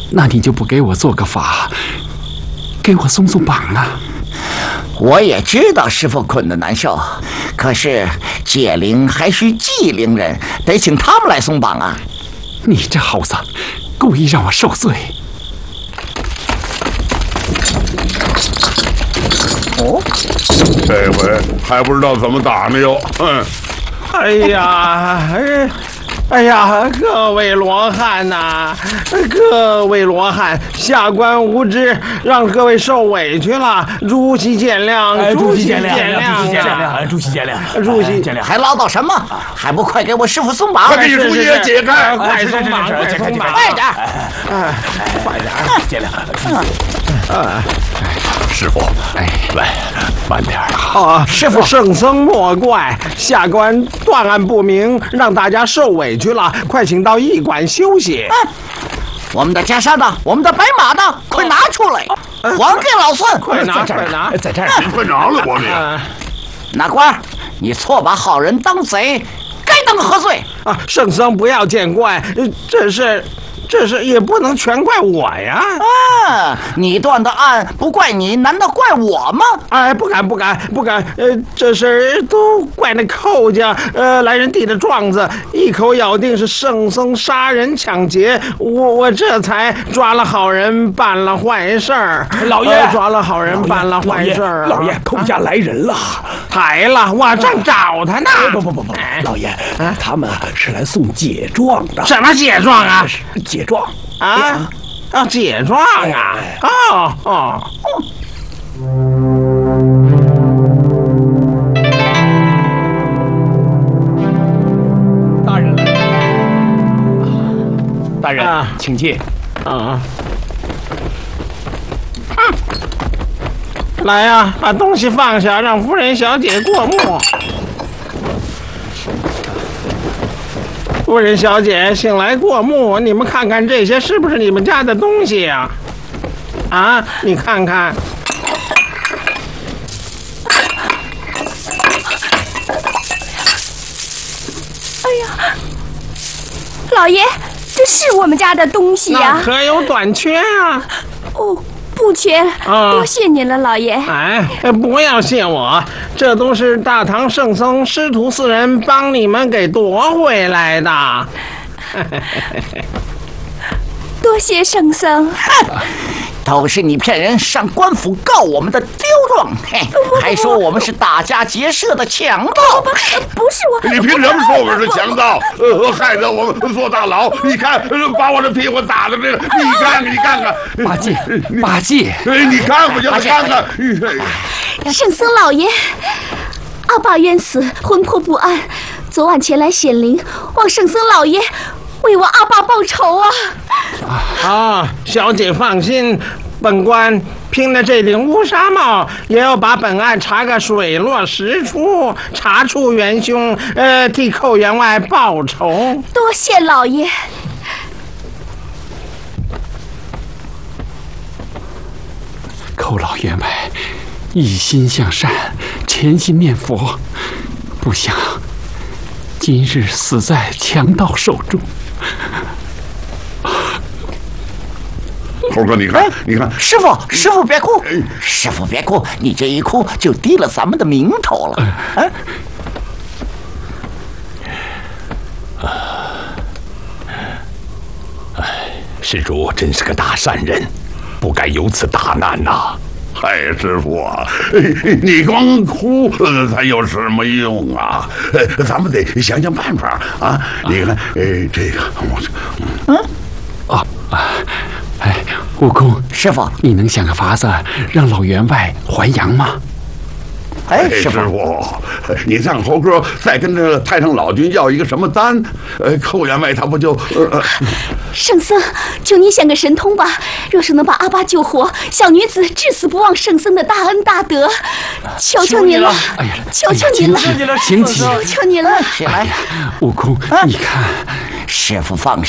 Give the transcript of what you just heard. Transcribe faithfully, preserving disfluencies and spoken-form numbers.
那你就不给我做个法，给我松松绑啊？ 我也知道师傅困得难受，可是解铃还需系铃人，得请他们来松绑啊！ 你这猴子，故意让我受罪！ 哦，这回还不知道怎么打呢哟！嗯， 哎呀，哎。哎呀，各位罗汉呐、啊，各位罗汉，下官无知，让各位受委屈了，主席见谅， 主席见谅， 主席见谅， 主席见谅， 主席见谅， 还唠叨什么？还不快给我师傅松绑！ 快给主席解开！ 快松绑，快松绑， 快点！ 哎，快点！ 见谅， 啊， 师傅，哎，来，慢点啊！师傅，圣僧莫怪，下官断案不明，让大家受委屈了，快请到驿馆休息。 嗯，我们的袈裟呢？我们的白马呢？快拿出来，还给老孙！ 快拿，快拿， 在这儿， 快拿了我你！哪官，你错把好人当贼，该当何罪？ 啊，圣僧不要见怪，这是。这是也不能全怪我呀！ 啊，你断的案不怪你，难道怪我吗？ 哎，不敢不敢不敢！呃，这事儿都怪那寇家，呃，来人递的状子，一口咬定是圣僧杀人抢劫，我我这才抓了好人，办了坏事儿。 老爷， 呃、抓了好人，办了坏事儿。 老爷，寇家来人了， 来了，我正找他呢。 不不不不，老爷，他们是来送解状的。 什么解状啊？ 解状啊啊！解状啊！哦哦。 大人，大人，啊、请进。 啊。来呀、啊，把东西放下，让夫人小姐过目。夫人小姐，请来过目，你们看看这些是不是你们家的东西呀、啊？啊，你看看。 哎呀，老爷，这是我们家的东西呀、啊， 可有短缺啊？ 哦。不缺，啊、多谢您了，老爷。 哎，不要谢我，这都是大唐圣僧师徒四人帮你们给夺回来的。 多谢圣僧。 都是你骗人，上官府告我们的刁状，嘿，还说我们是打家劫舍的强盗。 不，不是我。 你凭什么说我们是强盗？呃，害得我们坐大牢。你看，把我的屁股打的这个，你看看，你看看， 八戒，八戒， 你看不就是看看？ 圣僧老爷，阿爸冤死，魂魄不安，昨晚前来显灵，望圣僧老爷为我阿爸报仇啊！ 啊，小姐放心，本官拼了这顶乌纱帽，也要把本案查个水落石出，查出元凶，呃，替寇员外报仇。 多谢老爷。 寇老员外一心向善，潜心念佛，不想今日死在强盗手中。 猴哥，你看，你看， 师傅，师傅别哭，师傅别哭，你这一哭就低了咱们的名头了。 啊！哎，施主真是个大善人，不该有此大难呐、啊！ 嗨，师傅，你光哭呃，才有什么用啊？呃，咱们得想想办法啊！你看，呃，这个，我， 嗯， 哦啊，哎，悟空， 师傅， 你能想个法子让老员外还阳吗？ 哎，师傅，你让猴哥再跟着太上老君要一个什么丹？呃，寇员外他不就……呃、 圣僧，求你想个神通吧！若是能把阿爸救活，小女子至死不忘圣僧的大恩大德，求求您了！ 哎呀， 求求您了！ 请起， 求求您了！ 起来， 悟空，你看， 师傅放